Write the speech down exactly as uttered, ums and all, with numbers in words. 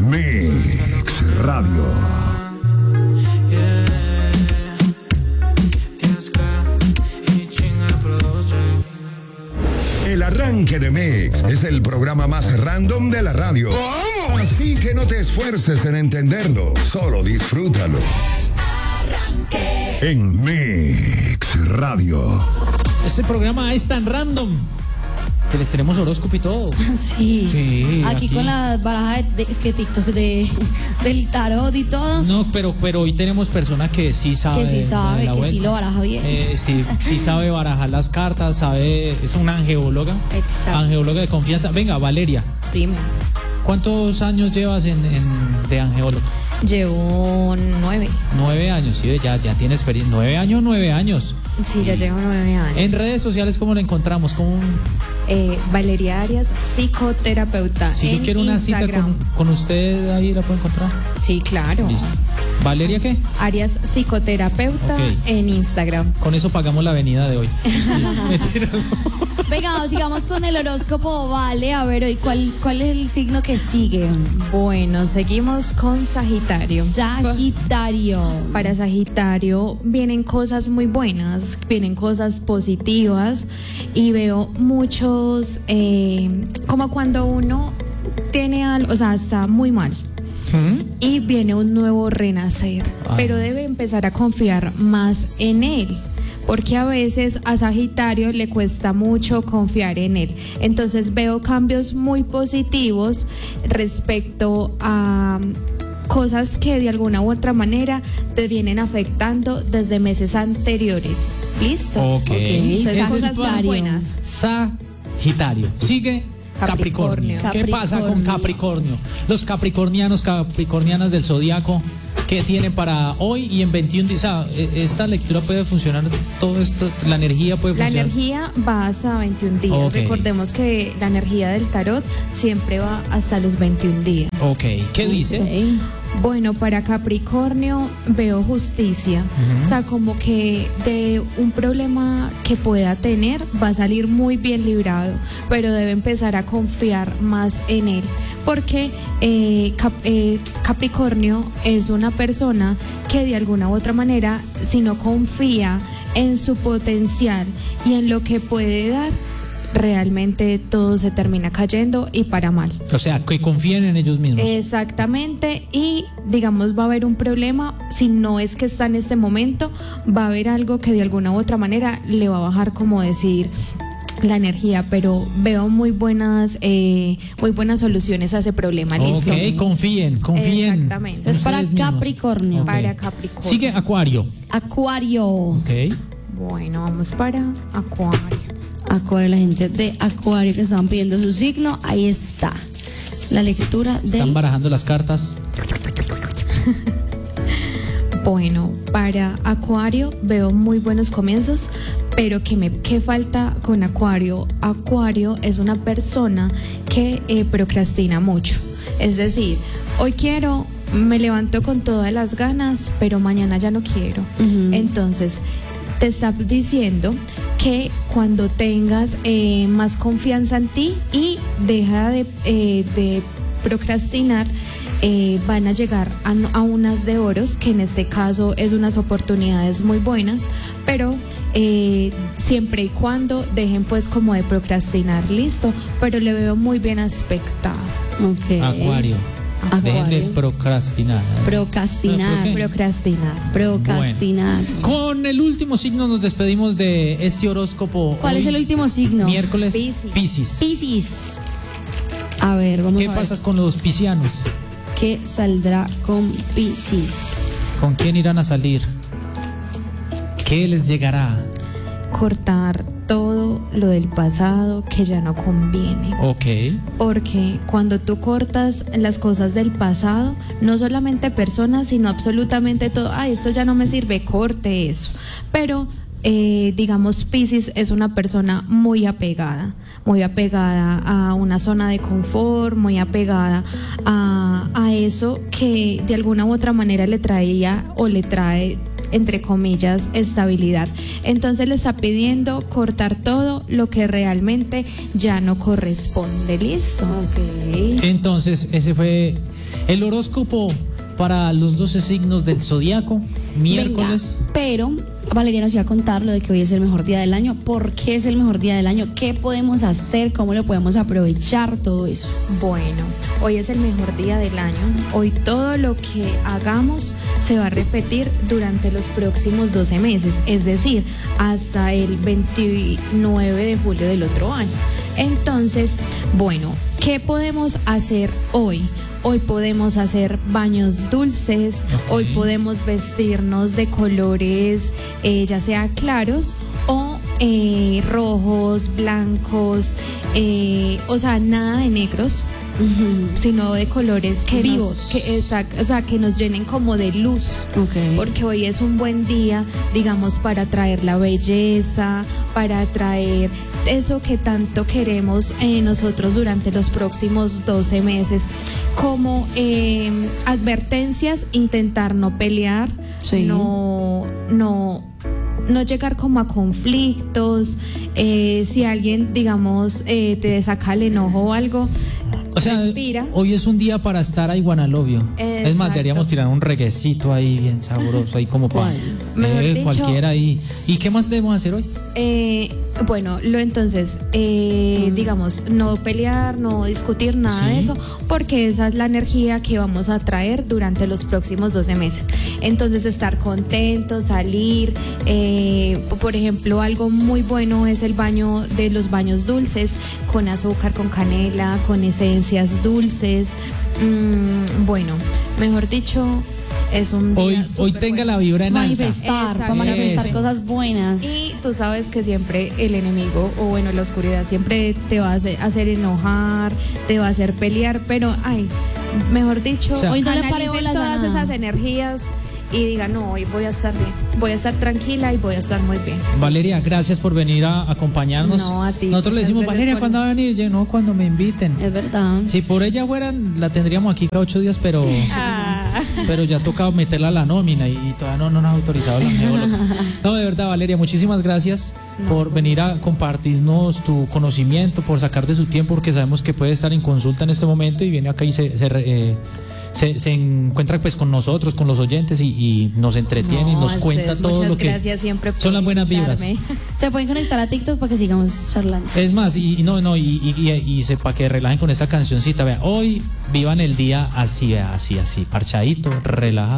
Mix Radio. El arranque de Mix es el programa más random de la radio. Así que no te esfuerces en entenderlo, solo disfrútalo. En Mix Radio. Este programa es tan random que les tenemos horóscopo y todo. Sí, sí aquí, aquí con las barajas de, es que TikTok de, del tarot y todo. No, pero, pero hoy tenemos personas que sí sabe. Que sí sabe, que vuelta. sí lo baraja bien. Eh, sí, sí sabe barajar las cartas, sabe, es una angeóloga. Exacto. Angeóloga de confianza. Venga, Valeria. Primero. ¿Cuántos años llevas en, en de angeóloga? Llevo nueve. Nueve años, sí, ya, ya tiene experiencia. Nueve años, nueve años. Sí, ya llevo nueve años. En redes sociales, ¿cómo la encontramos? ¿Cómo un... eh, Valeria Arias, psicoterapeuta. Si yo quiero una Instagram. cita con, con usted, ahí la puedo encontrar. Sí, claro. Listo. ¿Valeria qué? Arias, psicoterapeuta, Okay. en Instagram. Con eso pagamos la avenida de hoy. Venga, sigamos con el horóscopo, vale. A ver, hoy, ¿cuál, cuál es el signo que sigue? Bueno, seguimos con Sagitario. Sagitario. Para Sagitario vienen cosas muy buenas, vienen cosas positivas y veo muchos, eh, como cuando uno tiene algo, o sea, está muy mal. ¿Mm? Y viene un nuevo renacer, Ah. pero debe empezar a confiar más en él, porque a veces a Sagitario le cuesta mucho confiar en él. Entonces veo cambios muy positivos respecto a cosas que de alguna u otra manera te vienen afectando desde meses anteriores. ¿Listo? Ok. Entonces Ese cosas es muy buenas. Sagitario. Sigue Capricornio. Capricornio. ¿Qué pasa con Capricornio? Los capricornianos, capricornianas del zodiaco, ¿qué tienen para hoy y en veintiún días? O sea, esta lectura puede funcionar, todo esto, la energía puede La funcionar. energía va hasta veintiún días. Ok. Recordemos que la energía del tarot siempre va hasta los veintiún días. Ok, ¿qué dice? Ok. Bueno, para Capricornio veo justicia. Ujú. O sea, como que de un problema que pueda tener va a salir muy bien librado, pero debe empezar a confiar más en él. Porque eh, Cap- eh, Capricornio es una persona que de alguna u otra manera, si no confía en su potencial y en lo que puede dar, realmente todo se termina cayendo y para mal. O sea, que confíen en ellos mismos. Exactamente, y digamos va a haber un problema, si no es que está en este momento, va a haber algo que de alguna u otra manera le va a bajar, como decir, la energía, pero veo muy buenas eh, muy buenas soluciones a ese problema. ¿Listo? Ok, confíen, confíen. Exactamente. en Es para ustedes mismos. Capricornio. Ok. Para Capricornio. Sigue Acuario. Acuario. Ok. Bueno, vamos para Acuario. Acuario, la gente de Acuario que estaban pidiendo su signo, ahí está. La lectura Están del barajando las cartas. Bueno, para Acuario veo muy buenos comienzos, pero que me qué falta con Acuario. Acuario es una persona que eh, procrastina mucho. Es decir, hoy quiero, me levanto con todas las ganas, pero mañana ya no quiero. Ujú. Entonces, te está diciendo que cuando tengas eh, más confianza en ti y deja de, eh, de procrastinar, eh, van a llegar a, a unas de oros, que en este caso es unas oportunidades muy buenas, pero eh, siempre y cuando dejen pues como de procrastinar, listo, pero le veo muy bien aspectado. Ok. Acuario. Dejen de Acuario. procrastinar. Procrastinar. ¿Por qué? Procrastinar. Procrastinar. Con el último signo nos despedimos de este horóscopo. ¿Cuál hoy, es el último signo? Miércoles. Piscis. Piscis. Piscis. A ver, vamos ¿Qué a ver pasa con los piscianos? qué saldrá con Piscis. ¿Con quién irán a salir? ¿Qué les llegará? Cortar todo lo del pasado que ya no conviene. Ok. Porque cuando tú cortas las cosas del pasado, no solamente personas, sino absolutamente todo, ah, esto ya no me sirve, corte eso. Pero, eh, digamos, Piscis es una persona muy apegada, muy apegada a una zona de confort, muy apegada a, a eso que de alguna u otra manera le traía o le trae, entre comillas, estabilidad. Entonces le está pidiendo cortar todo lo que realmente ya no corresponde. ¿Listo? Ok. Entonces, ese fue El horóscopo para los doce signos del zodiaco, miércoles. Venga, pero Valeria nos iba a contar lo de que hoy es el mejor día del año. ¿Por qué es el mejor día del año? ¿Qué podemos hacer? ¿Cómo lo podemos aprovechar? Todo eso. Bueno, hoy es el mejor día del año. Hoy todo lo que hagamos se va a repetir durante los próximos doce meses, es decir, hasta el veintinueve de julio del otro año. Entonces, bueno, ¿qué podemos hacer hoy? Hoy podemos hacer baños dulces, okay. Hoy podemos vestirnos de colores eh, ya sea claros o eh, rojos, blancos, eh, o sea, nada de negros. Uh-huh. Sino de colores que vivos, nos, que, exact, o sea, que nos llenen como de luz, okay. Porque hoy es un buen día, digamos, para traer la belleza, para traer eso que tanto queremos eh, nosotros durante los próximos doce meses, como eh, advertencias, intentar no pelear, sí. no, no no llegar como a conflictos, eh, si alguien, digamos, eh, te saca el enojo o algo, o sea, respira. Hoy es un día para estar I wanna love you. Exacto. Es más, deberíamos tirar un reguecito ahí bien sabroso, ahí como para eh, cualquiera ahí. ¿Y qué más debemos hacer hoy? Eh, bueno, lo entonces, eh, mm. digamos, no pelear, no discutir nada ¿Sí? de eso, porque esa es la energía que vamos a traer durante los próximos doce meses. Entonces, estar contentos, salir, eh, por ejemplo, algo muy bueno es el baño de los baños dulces, con azúcar, con canela, con esencias dulces. Mm, bueno, mejor dicho, es un día hoy hoy tenga bueno. la vibra en manifestar, alta. para manifestar Eso. Cosas buenas. Y tú sabes que siempre el enemigo, o bueno, la oscuridad siempre te va a hacer, hacer enojar, te va a hacer pelear, pero ay, mejor dicho, o sea, hoy no le analicen pare bolas a todas nada. esas energías y diga, no, hoy voy a estar bien, voy a estar tranquila y voy a estar muy bien. Valeria, gracias por venir a acompañarnos. No, a ti. Nosotros le decimos, Valeria, por... ¿cuándo va a venir? Yo, no, cuando me inviten. Es verdad. Si por ella fueran, la tendríamos aquí cada ocho días, pero Ah. pero ya toca meterla a la nómina y todavía no, no nos ha autorizado la neóloga. No, de verdad, Valeria, muchísimas gracias no, por no. venir a compartirnos tu conocimiento, por sacar de su tiempo, porque sabemos que puede estar en consulta en este momento y viene acá y se... se eh, Se, se encuentra pues con nosotros, con los oyentes y, y nos entretiene No, y nos cuenta ustedes, todo lo que gracias siempre por son las buenas vibras. invitarme. Se pueden conectar a TikTok para que sigamos charlando. Es más, y, y no, no, y, y, y, y sepa que relajen con esta cancioncita, vea, hoy vivan el día así, vea, así, así, parchadito, relajado.